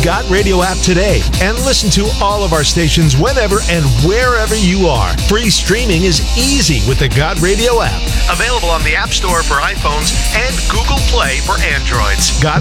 Got Radio app today and listen to all of our stations whenever and wherever you are. Free streaming is easy with the Got Radio app. Available on the App Store for iPhones and Google Play for Androids. Got